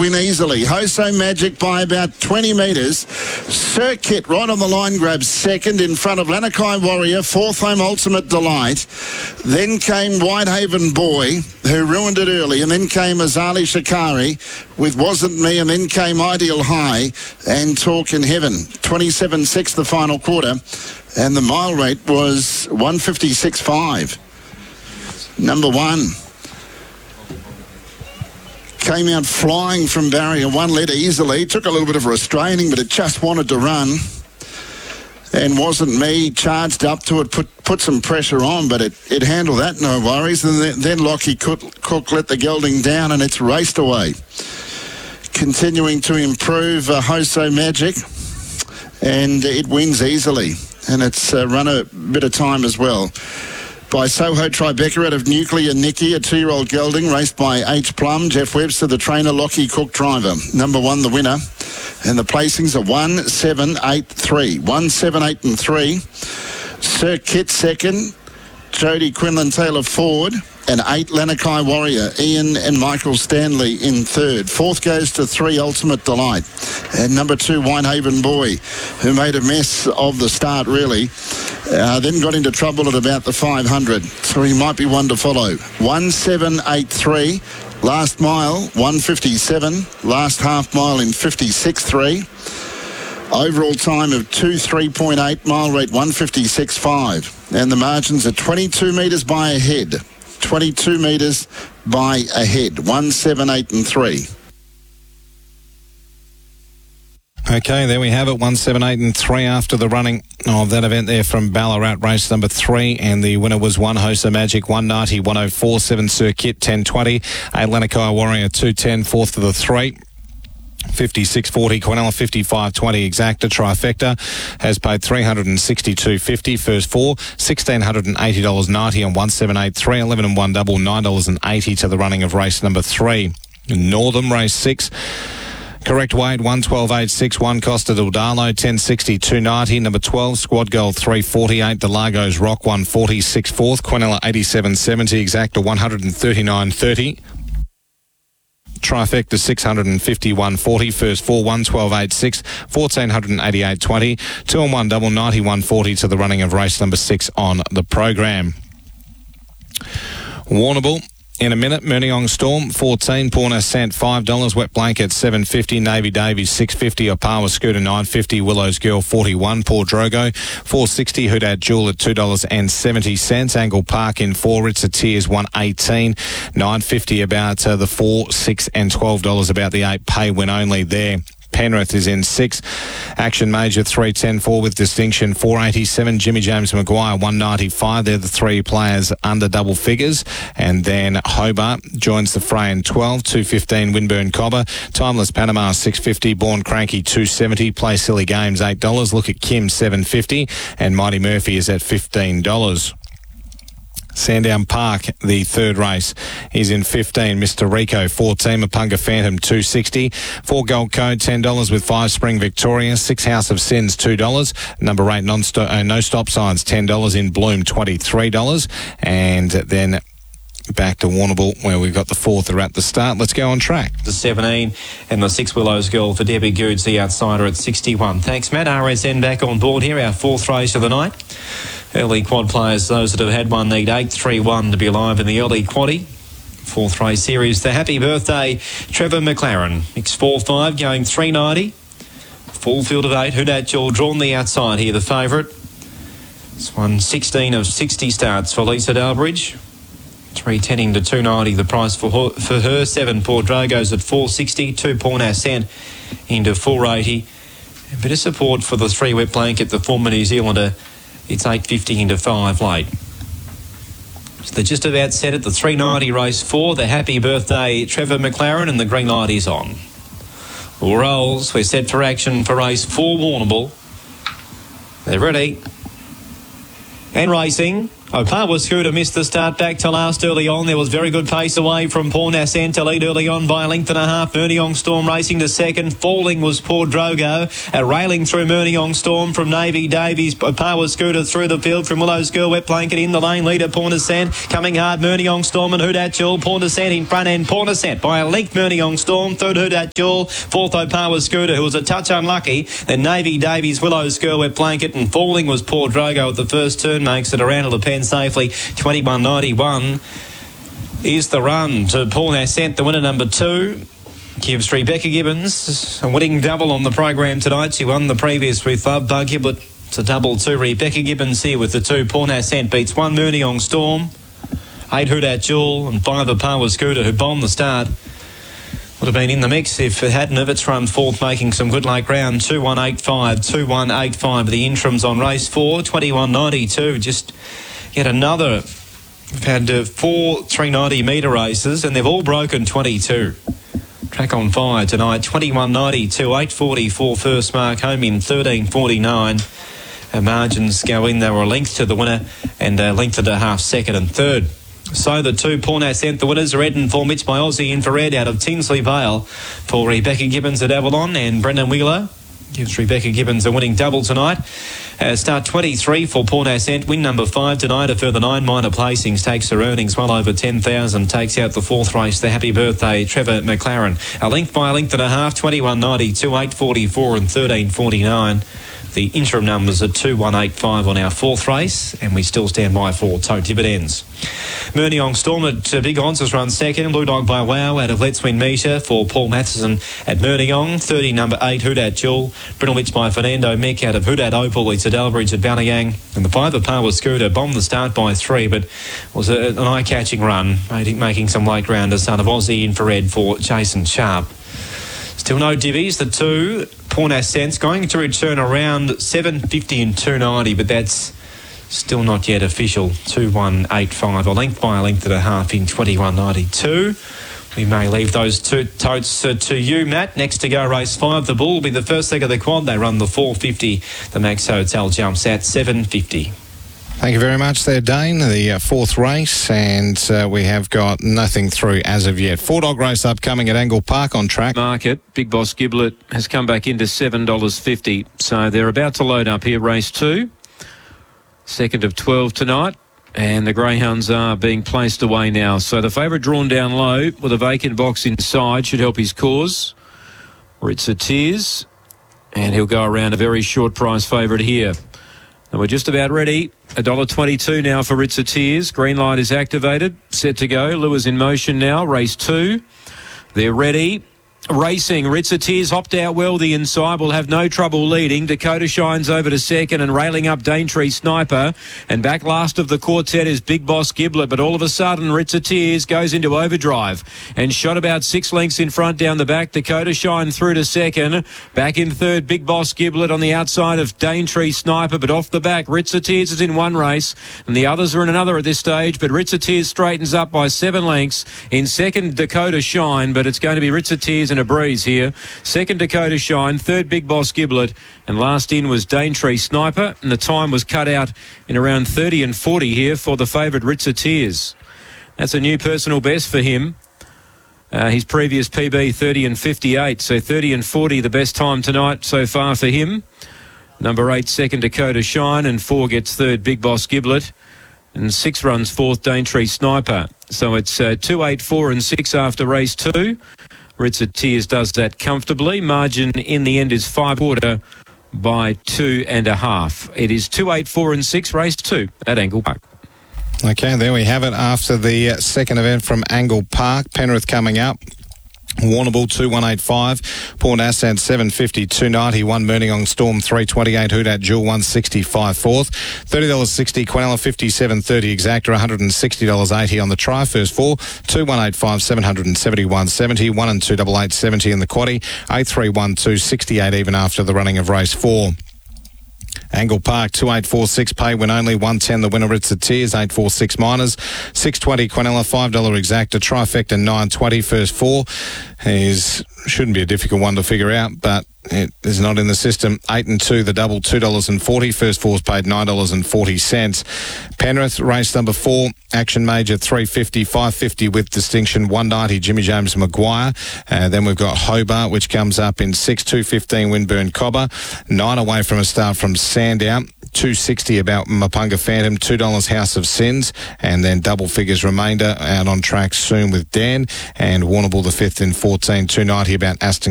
win easily. Hoso Magic by about 20 metres. Circuit right on the line grabs second in front of Lanakai Warrior. Fourth Home Ultimate Delight. Then came Whitehaven Boy, who ruined it early, and then came Azali Shikari with Wasn't Me, and then came Ideal High and Talk in Heaven. 27.6 the final quarter, and the mile rate was 156.5. Number one came out flying from barrier one, led easily, took a little bit of restraining, but it just wanted to run. And Wasn't Me charged up to it, put some pressure on, but it handled that, no worries. And then Lockie Cook let the gelding down, and it's raced away. Continuing to improve Hoso Magic, and it wins easily. And it's run a bit of time as well. By Soho Tribeca out of Nuclear Nicky, a 2-year-old gelding, raced by H. Plum, Jeff Webster, the trainer, Lockie Cook, driver. Number one, the winner. And the placings are 1, 7, 8, 3. 1, 7, 8 and 3. Sir Kit second. Jody Quinlan Taylor Ford. And 8, Lanakai Warrior. Ian and Michael Stanley in third. Fourth goes to 3, Ultimate Delight. And number 2, Whitehaven Boy, who made a mess of the start, really. Then got into trouble at about the 500. So he might be one to follow. 1, 7, 8, 3. Last mile, 157. Last half mile in 56.3. Overall time of 2:3.8. Mile rate 156.5. And the margins are 22 metres by a head. 22 metres by a head. 1, 7, 8 and 3. Okay, there we have it. 1, 7, 8 and 3 after the running of that event there from Ballarat, race number 3. And the winner was 1, Hoso Magic, 190, 104, 7 Circuit, 10.20. 8, Lanakai Warrior, 210, fourth to the 3. 56.40, Quinella 55.20 exacta. Trifecta has paid $362.50. First 4, $1,680.90 on 1783. 11 and 1 double, $9.80 to the running of race number 3. Northam race 6. Correct weight 112.86. 1 Costa del Darlo 10.60 290. Number 12 Squad Gold 348. Delagos Rock 146 fourth. Quinella 87.70 exacta 139.30. Trifecta 651.40. First 4 112.86. 1488.20. 2 and 1 double 91.40 to the running of race number 6 on the program. Warrnambool in a minute. Murniong Storm 14. Porno Sant $5. Wet Blanket $7.50. Navy Davies $6.50. Opawa Scooter $9.50. Willows Girl $41. Port Drogo $4.60. Houdat Jewel at $2.70. Angle Park in 4. Ritz Tears $1.18. $9.50 about the 4, 6 and $12 about the 8. Pay when only there. Penrith is in 6. Action Major 310.4 with distinction 487. Jimmy James Maguire 195. They're the 3 players under double figures. And then Hobart joins the fray in 12. 215 Winburn Cobber. Timeless Panama 650. Born Cranky 270. Play Silly Games $8. Look at Kim $7.50. And Mighty Murphy is at $15. Sandown Park, the third race, is in 15. Mr. Rico, 14. Mapunga Phantom, $2.60. 4 Gold Code, $10 with 5 Spring Victoria. 6 House of Sins, $2. Number 8 No Stop Signs, $10. In Bloom, $23. And then back to Warrnambool, where we've got the 4th are at the start. Let's go on track. The 17 and the 6 Willows Girl for Debbie Goods, the outsider at 61. Thanks, Matt. RSN back on board here, our 4th race of the night. Early quad players, those that have had one, need 8-3-1 to be alive in the early quaddie. 4th race series, the Happy Birthday, Trevor McLaren. X45 going 390. Full field of 8. Houdat Jewel drawn the outside here, the favourite. This one 16 of 60 starts for Lisa Dalbridge. 310 to 290 the price for her. 7 Port Dragos at 460. 2 Pawn Ascent into 480. A bit of support for the 3 Wet Blanket, the former New Zealander. It's 8.50 into 5 late. So they're just about set at the 390 race 4. The Happy Birthday, Trevor McLaren, and the green light is on. Rolls. We're set for action for race 4, Warrnambool. They're ready. And racing. Opawa Scooter missed the start back to last early on. There was very good pace away from Paul Nascent to lead early on by a length and a half. Murniong Storm racing to second. Falling was Poor Drogo. Railing through Murniong Storm from Navy Davies. Opawa Scooter through the field from Willow's Girl. Wet Blanket in the lane. Leader Paul Nascent coming hard. Murniong Storm and Hoodat Jewel. Paul Nascent in front end. Paul Nascent by a length. Murniong Storm. Third Hoodat Jewel. Fourth Opawa Scooter, who was a touch unlucky. Then Navy Davies, Willow's Girl, Wet Blanket, and Falling was Poor Drogo at the first turn. Makes it around to the pen safely. 21.91 is the run to Paul Nascent, the winner number 2. Gives Rebecca Gibbons a winning double on the program tonight. She won the previous with Love Bug Giblet. It's a double 2. Rebecca Gibbons here with the 2. Paul Nascent beats 1 Murniong Storm, 8 Hoodat Jewel, and 5 Opawa Scooter, who bombed the start. Would have been in the mix if it hadn't of its run fourth, making some good late ground. 2-1-8-5, the interims on race 4, 21.92. Just yet another. We've had 4 390-metre races, and they've all broken 22. Track on fire tonight. 21.92, 8.44 first mark, home in 13.49. Margins go in. They were a length to the winner and a length and a half second and third. So the 2 Paul Nascent, the winners are Eden for Mitch by Aussie Infrared out of Tinsley Vale for Rebecca Gibbons at Avalon, and Brendan Wheeler gives Rebecca Gibbons a winning double tonight. Start 23 for Paul Nascent, win number 5 tonight. A further 9 minor placings takes her earnings well over 10,000. Takes out the 4th race, the Happy Birthday Trevor McLaren. A length by a length and a half, 21.92, 8.44 and 13.49. The interim numbers are 2-1-8-5 on our 4th race, and we still stand by for Tote Dividends. Murniong Storm at Big Odds has run second. Blue Dog by Wow out of Let's Win Meter for Paul Matheson at Murniong. 30 number 8 Hoodat Jewel. Brindlewich by Fernando Mick out of Hoodat Opal. It's a Delbridge at Ballyangang. And the 5 Opawa Scooter bombed the start by 3, but was an eye-catching run, making some late ground as son of Aussie Infrared for Jason Sharp. Still no divvies. The 2 Paul Nascent's going to return around 7.50 and 2.90, but that's still not yet official. 2-1-8-5, a length by a length and a half in 21.92. We may leave those 2 totes to you, Matt. Next to go, race 5. The Bull will be the first leg of the quad. They run the 4.50. The Max Hotel jumps at 7.50. Thank you very much there, Dane. The 4th race, and we have got nothing through as of yet. 4-dog race upcoming at Angle Park on track. Market, Big Boss Giblet has come back into $7.50. So they're about to load up here, race 2. Second of 12 tonight. And the greyhounds are being placed away now. So the favourite drawn down low with a vacant box inside should help his cause. Ritza Tears. And he'll go around a very short price favourite here. And we're just about ready. $1.22 now for Ritza Tears. Green light is activated. Set to go. Lures in motion now. Race 2. They're ready. Racing. Ritza Tears hopped out well. The inside will have no trouble leading. Dakota Shines over to second and railing up Daintree Sniper. And back last of the quartet is Big Boss Giblet. But all of a sudden, Ritza Tears goes into overdrive and shot about 6 lengths in front down the back. Dakota Shine through to second. Back in third, Big Boss Giblet on the outside of Daintree Sniper. But off the back, Ritza Tears is in one race and the others are in another at this stage. But Ritza Tears straightens up by 7 lengths. In second, Dakota Shine. But it's going to be Ritza Tears in a breeze here. Second, Dakota Shine. Third, Big Boss Giblet. And last in was Daintree Sniper. And the time was cut out in around 30 and 40 here for the favourite Ritza Tears. That's a new personal best for him. His previous PB 30 and 58. So 30 and 40 the best time tonight so far for him. Number 8, second, Dakota Shine. And 4 gets third, Big Boss Giblet. And 6 runs fourth, Daintree Sniper. So it's 2, 8, 4 and 6 after race 2. Ritza Tears does that comfortably. Margin in the end is 5.25 by 2.5. It is 2, 8, 4 and 6, race 2 at Angle Park. Okay, there we have it after the second event from Angle Park. Penrith coming up. Warrnambool 2-1-8-5, Port Nascent 750 290, 1 Murniong Storm 328, Hoodat Jewel 165 fourth, $30.60 Quinella 57.30 Exacta, $160.80 on the try. First 4 2-1-8-5 771.70, 1 and 2 8-8-70 in the quaddie, 8-3-1-2 68 even after the running of race 4. Angle Park 2846 pay when only 110 the winner. It's the Tears 846 Miners 620 Quinella $5 exact. A trifecta 920 first four shouldn't be a difficult one to figure out, but it is not in the system. 8 and 2 the double $2.40. First four's paid $9.40. Penrith race number 4 Action Major 350 550 with distinction 190 Jimmy James Maguire. Then we've got Hobart, which comes up in 6 215 Winburn Cobber. 9 away from a start from Sandown. 260 about Mapunga Phantom, $2 House of Sins, and then double figures remainder out on track soon with Dan, and Warrnambool the 5th in 14, $2.90 about Aston